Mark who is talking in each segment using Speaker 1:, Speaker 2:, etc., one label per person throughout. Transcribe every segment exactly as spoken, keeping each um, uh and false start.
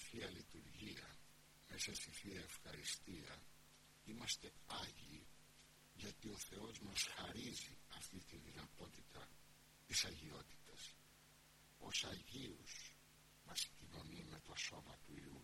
Speaker 1: Θεία Λειτουργία, μέσα στη Θεία Ευχαριστία, είμαστε Άγιοι, γιατί ο Θεός μας χαρίζει αυτή τη δυνατότητα της αγιότητας. Ως Αγίους μας κοινωνεί με το σώμα του Υιού.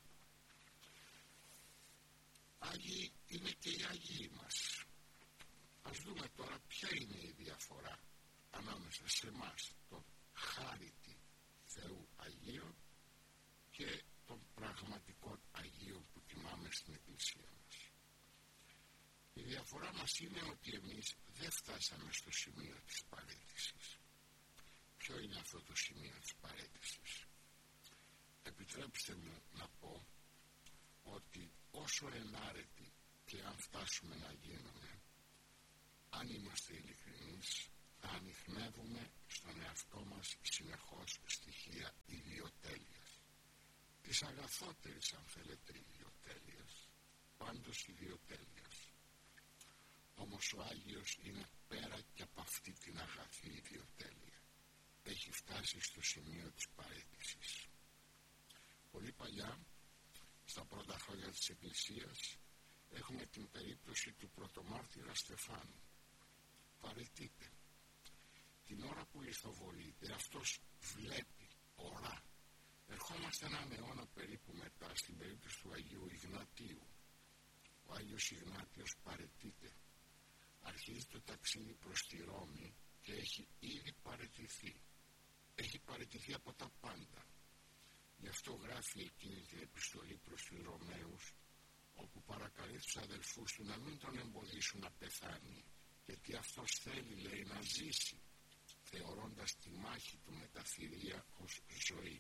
Speaker 1: Άγιοι είναι και οι Άγιοι μας. Ας δούμε τώρα ποια είναι η διαφορά ανάμεσα σε εμάς, τον χάριτη Θεού Αγίων, και των πραγματικών Αγίων που τιμάμε στην Εκκλησία μας. Η διαφορά μας είναι ότι εμείς δεν φτάσαμε στο σημείο της παραίτησης. Ποιο είναι αυτό το σημείο της παραίτησης? Επιτρέψτε μου να πω ότι όσο ενάρετοι και αν φτάσουμε να γίνουμε, αν είμαστε ειλικρινείς, θα ανιχνεύουμε στον εαυτό μας συνεχώς στοιχεία ιδιοτέλειας. Της αγαθότερης, αν θέλετε, ιδιοτέλειας, πάντως ιδιοτέλειας. Όμως ο Άγιος είναι πέρα και από αυτή την αγαθή ιδιοτέλεια. Έχει φτάσει στο σημείο της παραίτησης. Πολύ παλιά, στα πρώτα χρόνια της Εκκλησίας, έχουμε την περίπτωση του πρωτομάρτυρα Στεφάνου. Παραιτείται. Την ώρα που ηθοβολείται, αυτός βλέπει, ορά. Ερχόμαστε έναν αιώνα περίπου μετά στην περίπτωση του Αγίου Ιγνατίου. Ο Άγιος Ιγνάτιος παραιτείται. Αρχίζει το ταξίδι προς τη Ρώμη και έχει ήδη παραιτηθεί. Έχει παραιτηθεί από τα πάντα. Γι' αυτό γράφει εκείνη την επιστολή προς τους Ρωμαίους, όπου παρακαλεί τους αδελφούς του να μην τον εμποδίσουν να πεθάνει, γιατί αυτός θέλει, λέει, να ζήσει, θεωρώντας τη μάχη του με τα θηρία ως ζωή.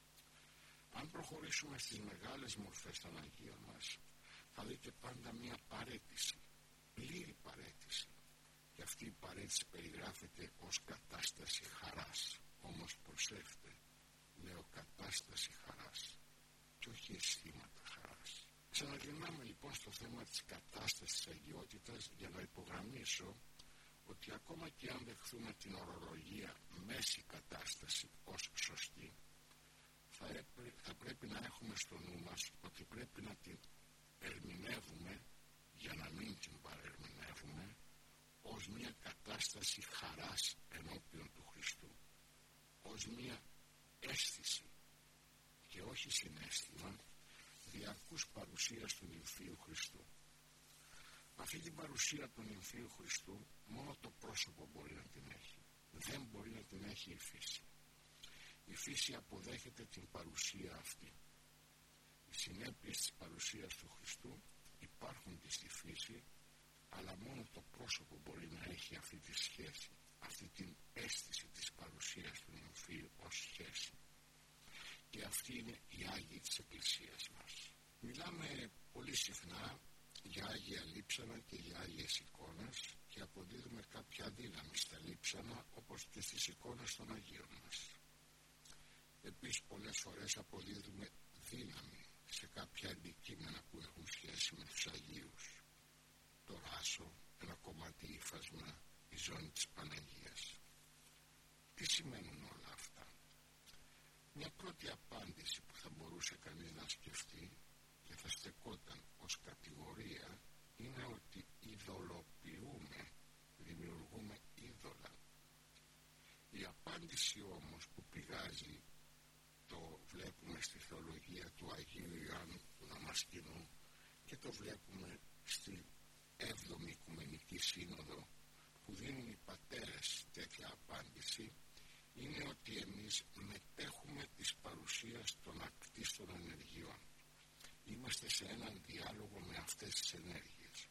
Speaker 1: Αν προχωρήσουμε στις μεγάλες μορφές των Αγίων μας, θα δείτε πάντα μια παραίτηση, πλήρη παραίτηση. Και αυτή η παραίτηση περιγράφεται ως κατάσταση χαράς. Όμως προσέχτε, λέω κατάσταση χαράς και όχι αισθήματα χαράς. Ξαναγυρνάμε λοιπόν στο θέμα της κατάστασης της αγιότητας για να υπογραμμίσω ότι ακόμα και αν δεχθούμε την ορολογία μέση κατάσταση ως σωστή, θα, έπρε, θα πρέπει να έχουμε στο νου μας ότι πρέπει να την ερμηνεύουμε, για να μην την παρερμηνεύουμε, ως μια κατάσταση χαράς ενώπιον του Χριστού, ως μια αίσθηση και όχι συναίσθημα διαρκούς παρουσίας του νυμφίου Χριστού. Αυτή την παρουσία του νυμφίου Χριστού μόνο το πρόσωπο μπορεί να την έχει. Δεν μπορεί να την έχει η φύση. Η φύση αποδέχεται την παρουσία αυτή. Οι συνέπειες της παρουσίας του Χριστού υπάρχουν και στη φύση, αλλά μόνο το πρόσωπο μπορεί να έχει αυτή τη σχέση, αυτή την αίσθηση της παρουσίας του νυμφίου ως σχέση. Και αυτοί είναι οι Άγιοι της Εκκλησίας μας. Μιλάμε πολύ συχνά για Άγια Λείψανα και για Άγιες εικόνες και αποδίδουμε κάποια δύναμη στα λείψανα όπως και στις εικόνες των Αγίων μας. Επίσης πολλές φορές αποδίδουμε δύναμη σε κάποια αντικείμενα που έχουν σχέση με τους Αγίους. Το ράσο, ένα κομμάτι ύφασμα, η ζώνη της Παναγίας. Τι σημαίνουν όλα αυτά? Μια πρώτη απάντηση που θα μπορούσε κανείς να σκεφτεί και θα στεκόταν ως κατηγορία είναι ότι ειδωλοποιούμε, δημιουργούμε είδωλα. Η απάντηση όμως που πηγάζει, το βλέπουμε στη θεολογία του Αγίου Ιωάννου του Δαμασκηνού και το βλέπουμε στη έβδομη Οικουμενική Σύνοδο που δίνουν οι πατέρες τέτοια απάντηση, είναι ότι εμείς μετέχουμε της παρουσίας των ακτίστων ενεργειών. Είμαστε σε έναν διάλογο με αυτές τις ενέργειες.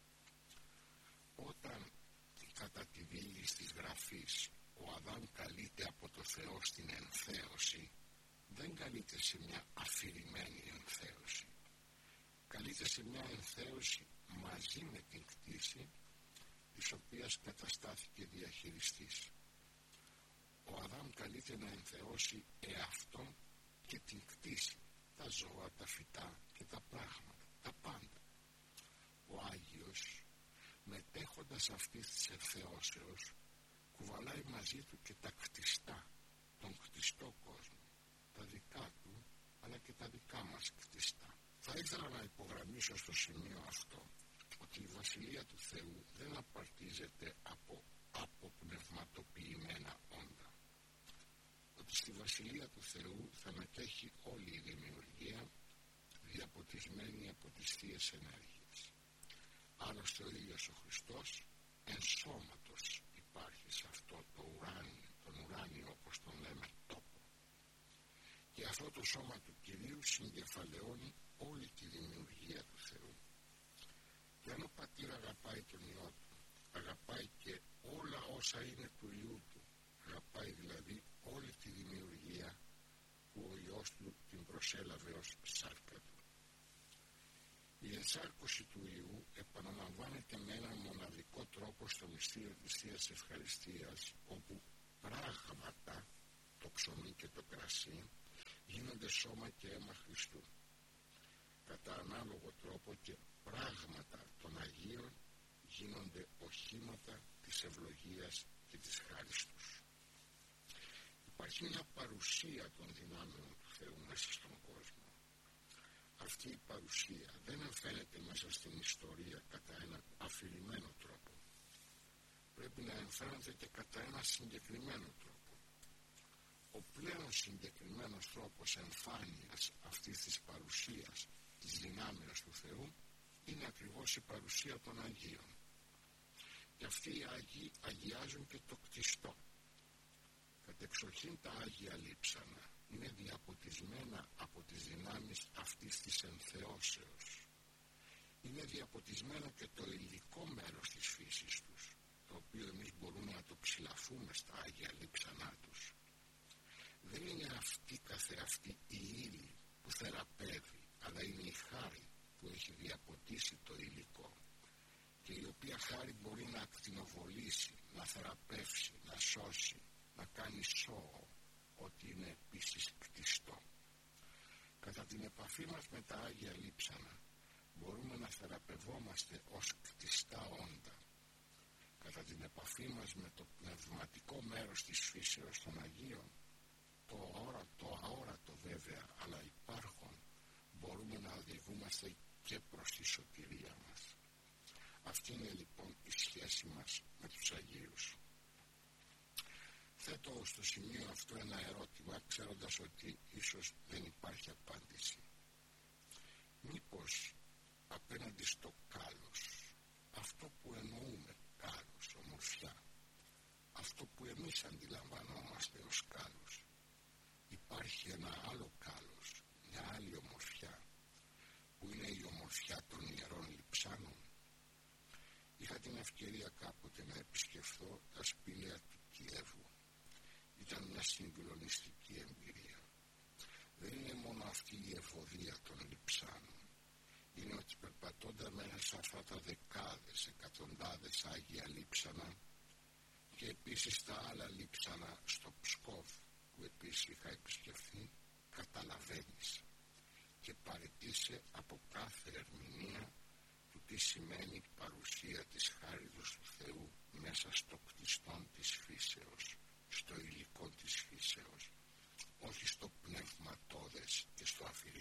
Speaker 1: Όταν κατά τη διήγηση της Γραφής ο Αδάμ καλείται από το Θεό στην ενθέωση, δεν καλείται σε μια αφηρημένη ενθέωση. Καλείται σε μια ενθέωση μαζί με την κτήση, της οποίας καταστάθηκε διαχειριστής. Ο Αδάμ καλείται να ενθεώσει εαυτόν και την κτήση, τα ζώα, τα φυτά και τα πράγματα, τα πάντα. Ο Άγιος, μετέχοντας αυτής της ενθεώσεως, κουβαλάει μαζί του και τα κτιστά, τον κτιστό κόσμο, τα δικά του αλλά και τα δικά μας κτιστά. ήθελα να υπογραμμίσω στο σημείο αυτό ότι η Βασιλεία του Θεού δεν απαρτίζεται από αποπνευματοποιημένα όντα. Ότι στη Βασιλεία του Θεού θα μετέχει όλη η δημιουργία διαποτισμένη από τις θείες ενέργειες. Άλλωστε ο ίδιος ο Χριστός εν σώματος υπάρχει σε αυτό το ουράνιο, τον ουράνιο όπως τον λέμε τόπο. Και αυτό το σώμα του Κυρίου συγκεφαλαιώνει όλη τη δημιουργία του Θεού. Και αν ο Πατήρ αγαπάει τον Υιό του, αγαπάει και όλα όσα είναι του Υιού του, αγαπάει δηλαδή όλη τη δημιουργία που ο Υιός του την προσέλαβε ως σάρκα του. Η ενσάρκωση του Υιού επαναλαμβάνεται με έναν μοναδικό τρόπο στο μυστήριο της Θείας Ευχαριστίας, όπου πράγματα, το ψωμί και το κρασί, γίνονται σώμα και αίμα Χριστού. Κατά ανάλογο τρόπο και πράγματα των Αγίων γίνονται οχήματα της ευλογίας και της χάρις τους. Υπάρχει μια παρουσία των δυνάμεων του Θεού μέσα στον κόσμο. Αυτή η παρουσία δεν εμφαίνεται μέσα στην ιστορία κατά έναν αφηρημένο τρόπο. Πρέπει να εμφαίνεται και κατά ένα συγκεκριμένο τρόπο. Ο πλέον συγκεκριμένος τρόπος εμφάνειας αυτής της παρουσίας της δυνάμεως του Θεού είναι ακριβώς η παρουσία των Αγίων. Και αυτοί οι Άγιοι αγιάζουν και το κτιστό. Κατεξοχήν τα Άγια λείψανα είναι διαποτισμένα από τις δυνάμεις αυτής της ενθεώσεως. Είναι διαποτισμένο και το υλικό μέρος της φύσης τους, το οποίο εμείς μπορούμε να το ψηλαφούμε στα Άγια λείψανά τους. Δεν είναι αυτή καθεαυτή η ύλη που θεραπεύει, αλλά είναι η χάρη που έχει διαποτίσει το υλικό και η οποία χάρη μπορεί να ακτινοβολήσει, να θεραπεύσει, να σώσει, να κάνει σώο, ότι είναι επίσης κτιστό. Κατά την επαφή μας με τα Άγια λείψανα μπορούμε να θεραπευόμαστε ως κτιστά όντα. Κατά την επαφή μας με το πνευματικό μέρος της φύσεως των Αγίων, το αόρατο, αόρατο βέβαια, αλλά υπάρχον, μπορούμε να οδηγούμαστε και προς τη σωτηρία μας. Αυτή είναι λοιπόν η σχέση μας με τους Αγίους. Θέτω στο σημείο αυτό ένα ερώτημα, ξέροντας ότι ίσως δεν υπάρχει απάντηση. Μήπως απέναντι στο κάλος, αυτό που εννοούμε κάλος, ομορφιά, αυτό που εμείς αντιλαμβανόμαστε ως κάλος, υπάρχει ένα άλλο κάλος, μια άλλη ομορφιά, που είναι η ομορφιά των Ιερών Λειψάνων? Είχα την ευκαιρία κάποτε να επισκεφθώ τα σπήλαια του Κιέβου. Ήταν μια συγκλονιστική εμπειρία. Δεν είναι μόνο αυτή η ευωδία των λειψάνων. Είναι ότι περπατώντας μέσα σε αυτά τα δεκάδες, εκατοντάδες Άγια λείψανα και επίσης τα άλλα λείψανα στο Ψκόβ που επίσης είχα επισκεφθεί, καταλαβαίνεις και παραιτήσει από κάθε ερμηνεία του τι σημαίνει παρουσία της χάριτος του Θεού μέσα στο κτιστόν της φύσεως, στο υλικό της φύσεως, όχι στο πνευματώδες και στο αφηρημένο.